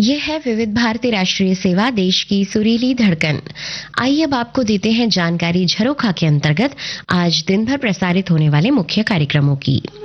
ये है विविध भारती राष्ट्रीय सेवा, देश की सुरीली धड़कन। आइए अब आपको देते हैं जानकारी झरोखा के अंतर्गत आज दिन भर प्रसारित होने वाले मुख्य कार्यक्रमों की।